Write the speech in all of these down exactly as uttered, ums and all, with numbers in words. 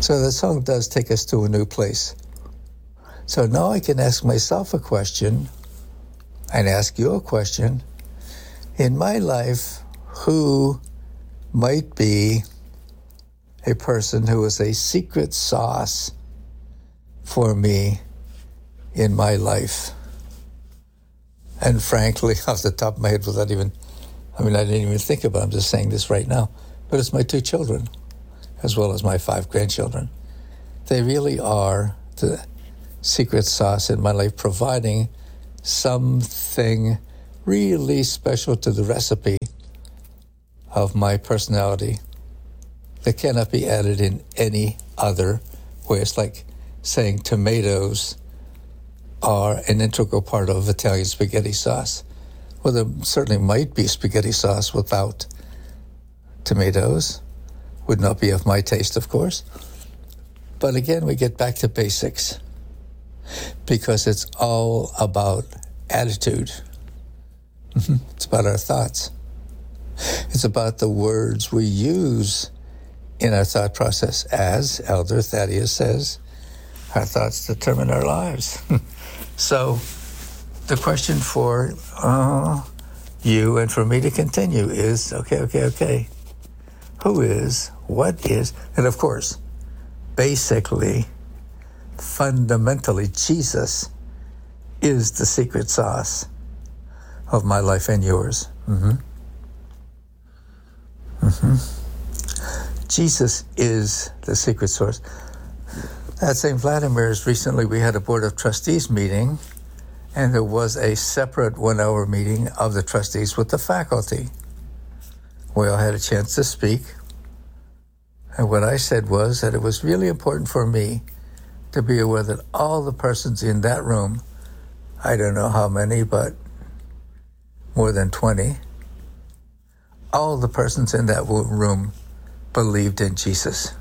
So the song does take us to a new place. So now I can ask myself a question and ask you a question. In my life, who might be a person who is a secret sauce for me in my life? And frankly, off the top of my head, without even, I mean, I didn't even think about it, I'm just saying this right now, but it's my two children, as well as my five grandchildren. They really are the secret sauce in my life, providing something really special to the recipe of my personality that cannot be added in any other way. It's like saying tomatoes are an integral part of Italian spaghetti sauce. Well, there certainly might be spaghetti sauce without tomatoes. Would not be of my taste, of course. But again, we get back to basics because it's all about attitude. It's about our thoughts. It's about the words we use in our thought process. As Elder Thaddeus says, our thoughts determine our lives. So the question for uh, you and for me to continue is, okay, okay, okay, who is, what is, and of course, basically, fundamentally, Jesus is the secret sauce of my life and yours. Mm-hmm. Mm-hmm. Jesus is the secret source. At Saint Vladimir's recently, we had a Board of Trustees meeting, and there was a separate one-hour meeting of the trustees with the faculty. We all had a chance to speak, and what I said was that it was really important for me to be aware that all the persons in that room, I don't know how many, but more than twenty, all the persons in that room believed in Jesus.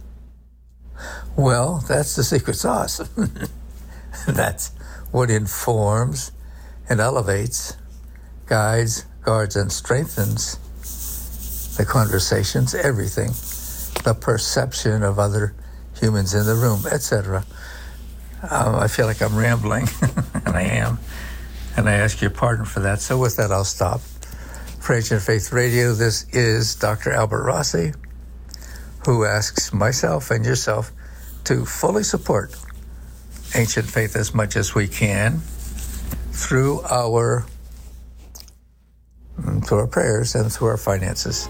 Well, that's the secret sauce. That's what informs and elevates, guides, guards, and strengthens the conversations, everything, the perception of other humans in the room, et cetera. Um, I feel like I'm rambling, and I am, and I ask your pardon for that. So with that, I'll stop. For Ancient Faith Radio, this is Doctor Albert Rossi, who asks myself and yourself to fully support Ancient Faith as much as we can through our, through our prayers and through our finances.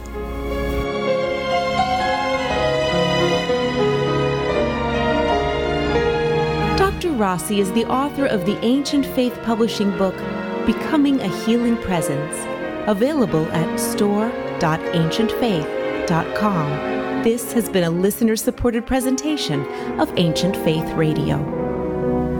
Doctor Rossi is the author of the Ancient Faith publishing book, Becoming a Healing Presence, available at store dot ancient faith dot com. This has been a listener-supported presentation of Ancient Faith Radio.